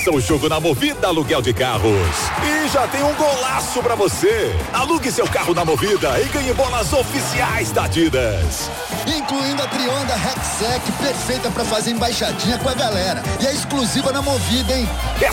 Começa o jogo na Movida Aluguel de Carros. E já tem um golaço pra você. Alugue seu carro na Movida e ganhe bolas oficiais da Adidas. Incluindo a Trionda Rexec, perfeita pra fazer embaixadinha com a galera. E é exclusiva na Movida, hein?